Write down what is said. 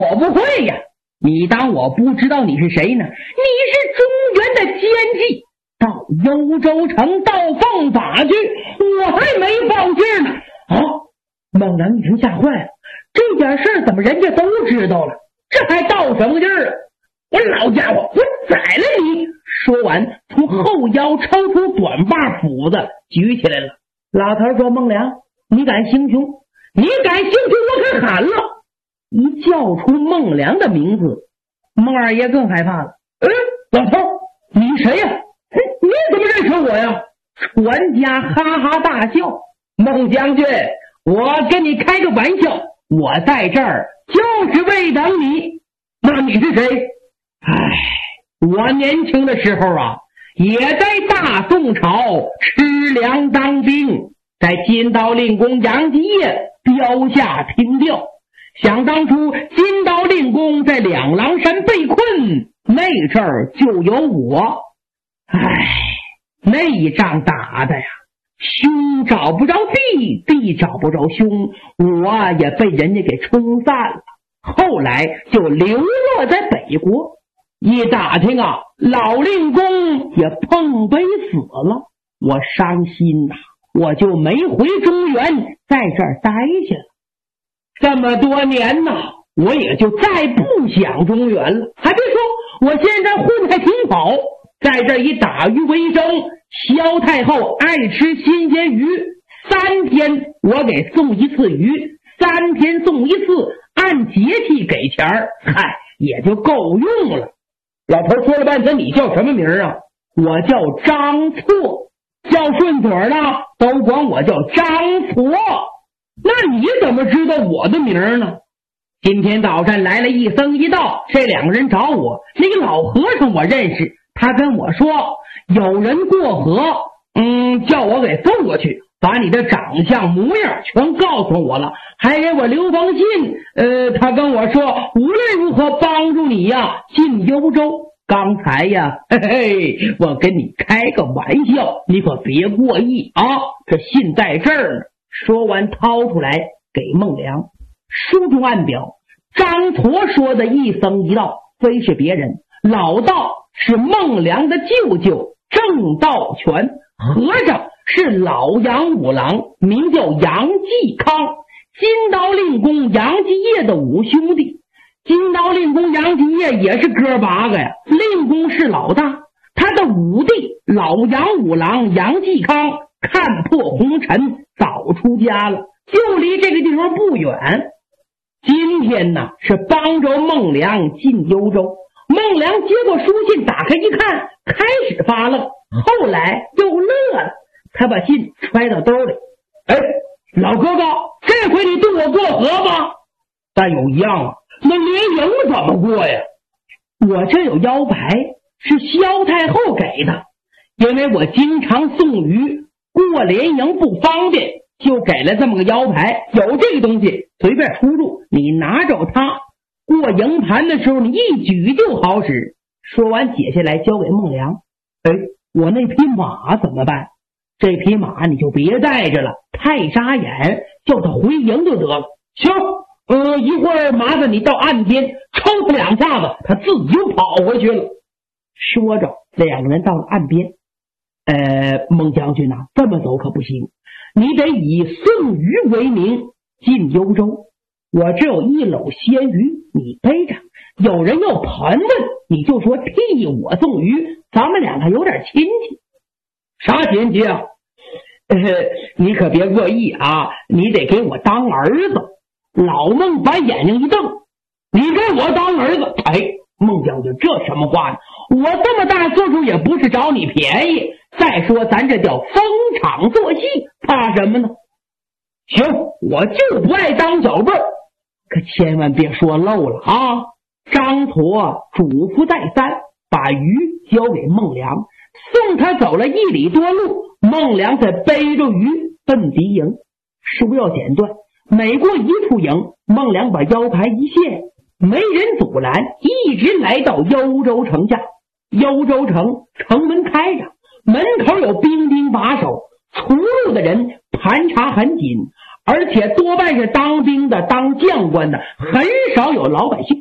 我不会呀，你当我不知道你是谁呢？你是中原的奸计，到幽州城盗凤法去，我还没放劲呢。孟良一听吓坏了，这点事怎么人家都知道了？这还倒什么劲儿啊？我老家伙，我宰了你！说完，从后腰抽出短把斧子举起来了。老头说：“孟良，你敢行凶？你敢行凶，我可砍了！”一叫出孟良的名字，孟二爷更害怕了。老头，你谁呀？你怎么认识我呀？全家哈哈大笑。孟将军，我跟你开个玩笑，我在这儿就是为等你。那你是谁？我年轻的时候啊，也在大宋朝吃粮当兵，在金刀令公杨继业标下听调。想当初金刀令公在两狼山被困，那阵儿就有我。那一仗打的呀，兄找不着弟，弟找不着兄，我也被人家给冲散了。后来就流落在北国。一打听啊，老令公也碰杯死了，我伤心呐，我就没回中原，在这儿待下了。这么多年呐，我也就再不想中原了。还别说，我现在混还挺好，在这一打鱼为生。萧太后爱吃新鲜鱼，3天我给送一次鱼，3天送一次，按节气给钱儿，也就够用了。老头说了半天，你叫什么名啊？我叫张错，叫顺嘴呢都管我叫张错。那你怎么知道我的名呢？今天早晨来了一僧一道，这2个人找我，那个老和尚我认识，他跟我说有人过河，叫我给送过去，把你的长相模样全告诉我了，还给我留封信。他跟我说无论如何帮助你呀进幽州。刚才呀，我跟你开个玩笑，你可别过意啊。这信在这儿呢。说完掏出来给孟良，书中暗表，张驼说的一僧一道非是别人，老道是孟良的舅舅郑道全，和尚是老杨五郎，名叫杨继康，金刀令公杨继业的5兄弟。金刀令公杨继业也是哥8个呀，令公是老大，他的5弟老杨五郎杨继康看破红尘，早出家了，就离这个地方不远。今天呢是帮着孟良进幽州。孟良接过书信，打开一看，开始发愣，后来又乐了，他把信揣到兜里。老哥哥，这回你渡我过河吗？但有一样啊，那联营怎么过呀？我这有腰牌，是萧太后给的，因为我经常送鱼，过联营不方便，就给了这么个腰牌。有这个东西随便出入，你拿着它，过营盘的时候你一举就好使。说完解下来交给孟良。我那匹马怎么办？这匹马你就别带着了，太扎眼，叫他回营就得了。行，一会儿麻烦你到岸边抽他2下子，他自己就跑回去了。说着2个人到了岸边。孟将军啊，这么走可不行，你得以送鱼为名进幽州。我这有1篓鲜鱼，你背着，有人要盘问，你就说替我送鱼，咱们2个有点亲戚。啥亲戚啊？你可别恶意啊，你得给我当儿子。老孟把眼睛一瞪，你给我当儿子？孟将军，这什么话呢？我这么大岁数也不是找你便宜，再说咱这叫逢场作戏，怕什么呢？行，我就不爱当小辈儿，可千万别说漏了啊！张驼嘱咐再三，把鱼交给孟良，送他走了1里多路，孟良才背着鱼奔敌营。书要剪断，每过一处营，孟良把腰牌一献，没人阻拦，一直来到幽州城下。幽州城城门开着，门口有兵丁把守，出入的人盘查很紧， 而且多半是当兵的、当将官的，很少有老百姓。